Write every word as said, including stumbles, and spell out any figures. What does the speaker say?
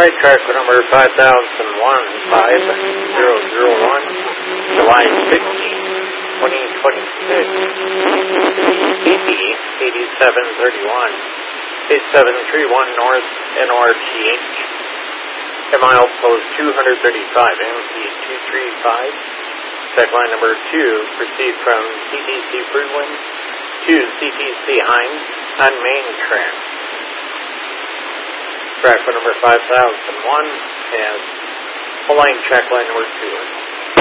Right track number five thousand one, five zero zero one, July sixteenth, twenty twenty-six. B P eighty-seven thirty-one, eight seven three one North N O R T H. At milepost two thirty-five, M P two three five. Track line number two, proceed from C T C Fruitland to C T C Hines on main track. Track number five thousand one has full line track line number two.